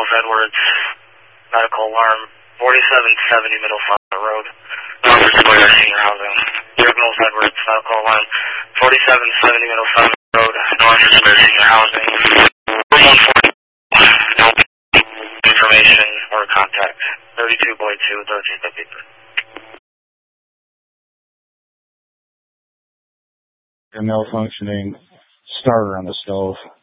Mills Edwards, medical alarm, 4770 Middle Florida Road, North Square Senior Housing. Derek Mills Edwards, medical alarm, 4770 Middle Florida Road, North Square Senior Housing. 140. No information or contact. 32 Boy 2, 13 the paper. A malfunctioning starter on the stove.